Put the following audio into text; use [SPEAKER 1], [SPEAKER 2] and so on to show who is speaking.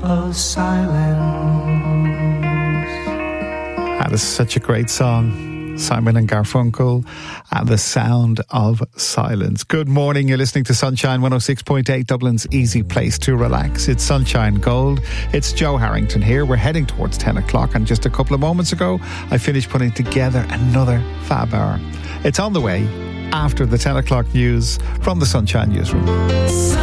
[SPEAKER 1] of silence.
[SPEAKER 2] That is such a great song. Simon and Garfunkel and The Sound of Silence. Good morning, you're listening to Sunshine 106.8, Dublin's easy place to relax. It's Sunshine Gold. It's Joe Harrington here. We're heading towards 10 o'clock, and just a couple of moments ago I finished putting together another fab hour. It's on the way after the 10 o'clock news from the Sunshine Newsroom.